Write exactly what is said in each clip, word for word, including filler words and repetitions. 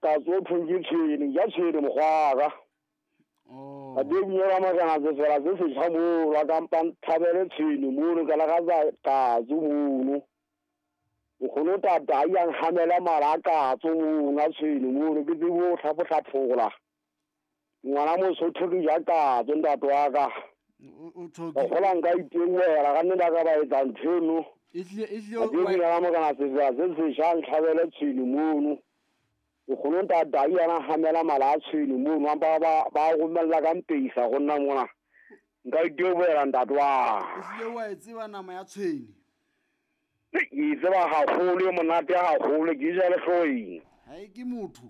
ka tso thunke tshwene ya tshwene mogwaka Oh. a di nyela magana se fela se se tsamo la kampa thabele tshwene mono ka la ga ka tso mono go tata yang hamela maraka tso mono a tshwene mono ke di bo tlhapo tlhaphola ngwana mo so thoki ja ka tso ndato wa ka o thoki go la nka itengwela ga nne da ka ba etsa ntheno ihle ihle a di nyela magana se fela se se shan thabele tshwene mono go tata yana hamela mala a tshwene mono ba ba ba go mella ka mpisa go nna mona nka itengwela ndato wa ihle wa etseba nama ya tshwene e tseba gagolo monate gagolo ke ja le hloing ha e ke motho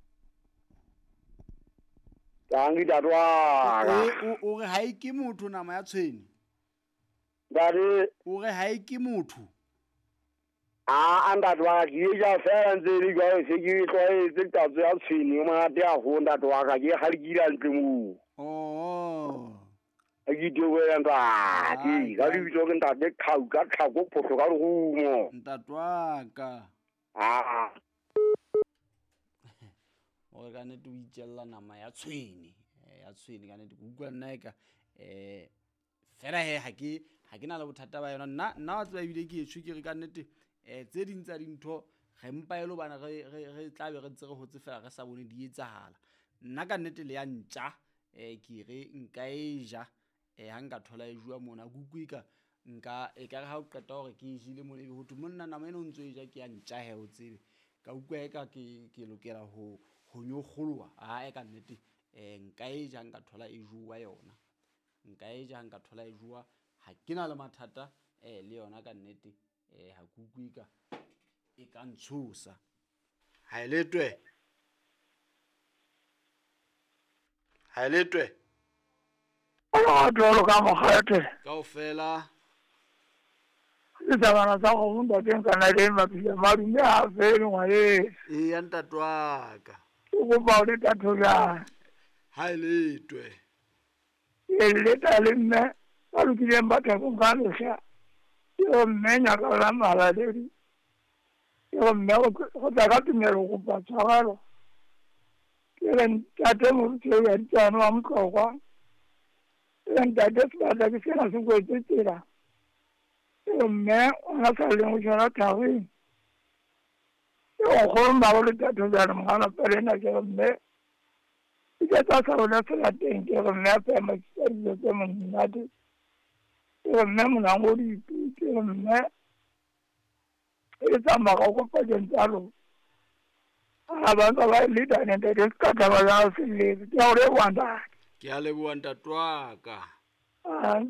Tangi datwa. Eh o re ha e ke motho nama ya tshwene. Dare o re ha e ke motho. Ah andatwa ke ja fela ntse di go se ke tlo e tse tatso ya tshwene ma te a go ndatwa ka ke ga di dira ntle mo. Oh. A ke di go ya nda ke ga di tlo ke ntate khau ka khago photlo ka go mo. Ntatwa ka. Ah. O ga ne tu itjella nama ya tshwene ya tshwene ga ne di utlwa nna eka eh fela he ha ke ha ke na le bothata ba yona nna nna wa tseba bile ke etshwe ke re ka nnete eh tse ding tsa dintho ge mpa elo bana re re tla be re tsere hotse fela re sa bone di etsahala nna ka nnete le ya ntja eh ke re nka eja eh ha nka thola e jua mona kukuika nka e ka re ha o qeta hore ke jile mona e ho tu monna nama eno ntso eja ke ya ntja he o tsebe ka ukwa eka ke ke lokela ho ho nyogolwa a e ka nnete eh nka eja nka thola e jua yona nka eja nka thola e jua ha ke na le mathata eh le yona ka nnete eh ha kukuika e ka ntshosa ha eletwe ha eletwe a tlo ka mogate kaofela tsa bana tsa go bunda teng kana le mapila madume a fele ngwae e ya ntatwaka go ba le tatho ya ha eletwe e le ta le mme ba lu kile mbata go ga le sha yo mmenya ka la mala le yo mme go ta ka tumelo go pa tsagalo ke re ntate mo ke ya tsano am ko kwa e ntate ba da ke sena se go tsetsela yo mme ona sa le mo jona tawi yo go mba go le tatho ya mo gana pele na ke mme ke tsa sa rona fela teng ke re mme pa mo tsetse ke mo nnate ke mme mo na go di ke mme e tsa ma go pa jentalo a ba ka ba le dane de ka ta ba la se le ke o re wanda ke a leboa ntatwaka a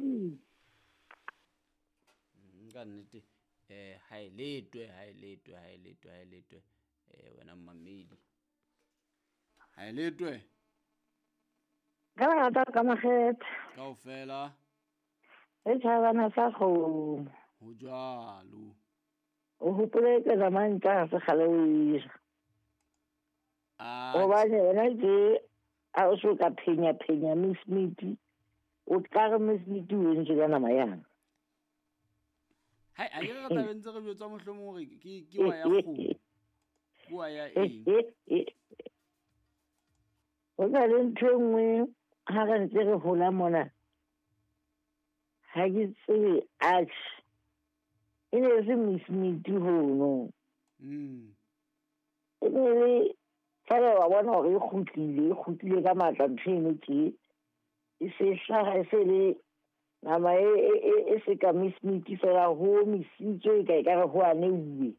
ka nnete eh ha eletwe ha eletwe ha eletwe ha eletwe eh wena mmamedi ha eletwe ka ba ta ka maget kaofela e tshabana sa go ho jalo o hopole ke zaman tsa se khale o isa o ba ne na je a o so ka phenya phenya miss meat o ka re miss meat o ntse ka nama yana hai a re ta bentse re botsa mohlomo hore ke ke wa ya go bua ya eng o ka le ntshwe ha ga ntse re hola mona ha ke tsebe ach ene se miss meat ho no mm ene fela wa bona hore e khutlile e khutlile ka matla ntshene ke e se hlaga se le nama e e se ka miss meat fela ho misitswe ka ka ho ane uwe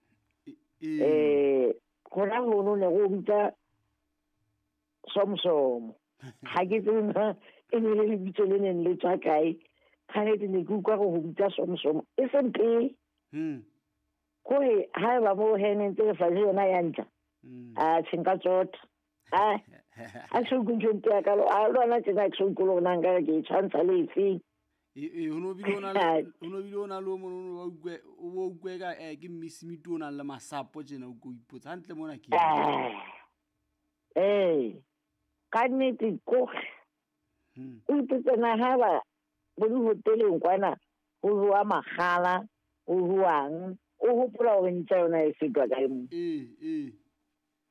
eh kona ho no ne go bitsa somsom ha ke tsena e ne le bitse le ne le tswa kae khane di ne go kwa go bitsa somsom e sempe mm ko e ha ba mo hene ntse fa yona ya ntla a tsinka tsota a a tsukunje ntya ka lo a lona tsena tsukulo nanga ke tshantsa le tsi e hono bilona hono bilona lo mo no wa ukwe o ukwe ka e ke mmisimito ona le masapo tsena o go ipotsa hantle mona ke eh ka nnete ko o ipotsa ha ba bo di hoteleng kwana ho ruwa magala ho ruwang o hopola o ntse ona e fitwa ka mo eh eh